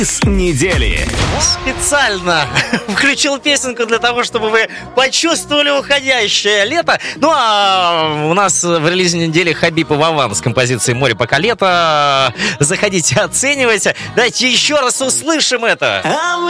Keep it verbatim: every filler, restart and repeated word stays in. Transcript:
С недели. Специально включил песенку для того, чтобы вы почувствовали уходящее лето. Ну а у нас в релизе недели Хабиб и Вован с композицией «Море пока лето». Заходите, оценивайте. Давайте еще раз услышим это.